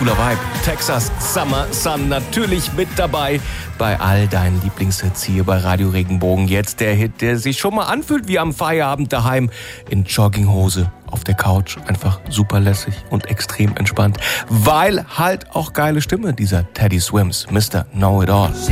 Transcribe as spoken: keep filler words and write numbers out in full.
cooler Vibe. Texas Summer Sun natürlich mit dabei bei all deinen Lieblingshits hier bei Radio Regenbogen. Jetzt der Hit, der sich schon mal anfühlt wie am Feierabend daheim in Jogginghose auf der Couch. Einfach super lässig und extrem entspannt, weil halt auch geile Stimme dieser Teddy Swims, Mister Know It All.